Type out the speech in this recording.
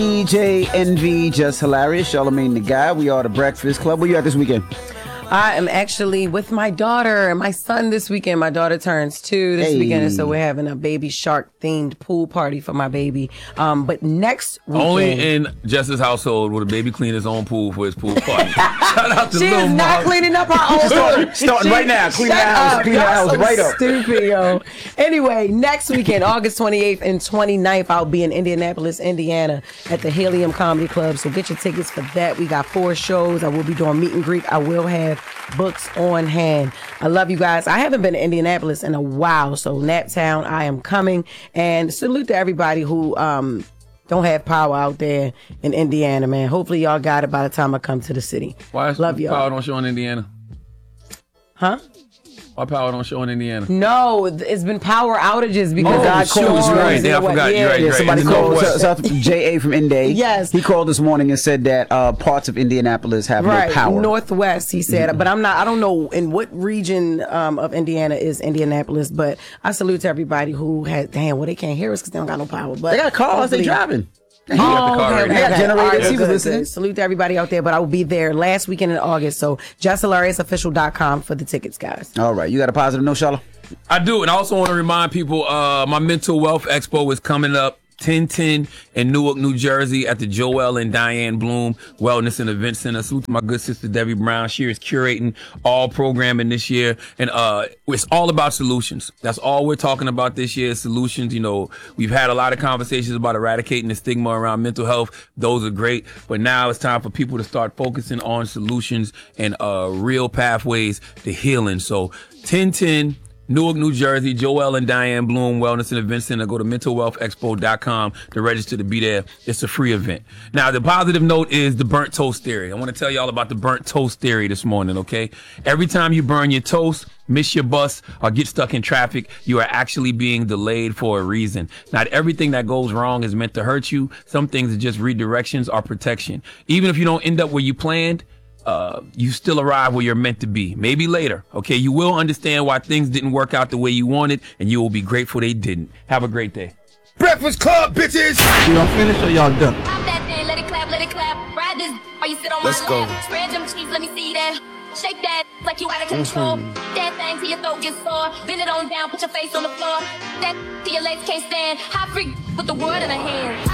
DJ Envy, just hilarious. Charlamagne the Guy. We are the Breakfast Club. Where you at this weekend? I am actually with my daughter and my son this weekend. My daughter turns 2 this weekend, and so we're having a baby shark themed pool party for my baby. But next weekend, only in Jess's household will the baby clean his own pool for his pool party. Shout out to she Lil is not Mark. cleaning up her own. Starting right now. Clean the house. Clean the house right up. Stupid, yo. Anyway, next weekend, August 28th and 29th, I'll be in Indianapolis, Indiana at the Helium Comedy Club. So get your tickets for that. We got 4 shows. I will be doing meet and greet. I will have books on hand. I love you guys. I haven't been to Indianapolis in a while, so Naptown, I am coming. And salute to everybody who don't have power out there in Indiana, man. Hopefully y'all got it by the time I come to the city. Why is love y'all. power don't show in Indiana? Huh? Why power don't show in Indiana? No, it's been power outages because God shoot, called. you're right. I forgot. You're right. Yeah, somebody In the called. Northwest. Shout out to J.A. from Inday. Yes. He called this morning and said that parts of Indianapolis have no power. Northwest, he said. But I don't know in what region of Indiana is Indianapolis, but I salute to everybody who had, they can't hear us because they don't got no power. But They got cars. They driving. He got the car ready. They got generators. He was Good. listening. Salute to everybody out there, but I will be there last weekend in August. So justhilarious.official.com for the tickets, guys. All right. You got a positive note, Charlotte? I do, and I also want to remind people, my Mental Wealth Expo is coming up 10/10 in Newark, New Jersey at the Joel and Diane Bloom Wellness and Event Center. Salute to my good sister Debbie Brown. She is curating all programming this year, and it's all about solutions. That's all we're talking about this year is solutions. You know, we've had a lot of conversations about eradicating the stigma around mental health. Those are great, but now it's time for people to start focusing on solutions and real pathways to healing. So 10/10 Newark, New Jersey, Joel and Diane Bloom Wellness and Event Center. Go to mentalwealthexpo.com to register to be there. It's a free event. Now, the positive note is the burnt toast theory. I want to tell y'all about the burnt toast theory this morning, okay? Every time you burn your toast, miss your bus, or get stuck in traffic, you are actually being delayed for a reason. Not everything that goes wrong is meant to hurt you. Some things are just redirections or protection. Even if you don't end up where you planned, you still arrive where you're meant to be. Maybe later, okay? You will understand why things didn't work out the way you wanted, and you will be grateful they didn't. Have a great day. Breakfast Club, bitches! You all finished or y'all done? Pop that thing, let it clap, let it clap. Ride this, or you sit on Let's my go. lap. Spread them cheeks, let me see that. Shake that like you out of control. That thing till your throat gets sore. Bend it on down, put your face on the floor. That till your legs can't stand. Hot freak with the world in her hand.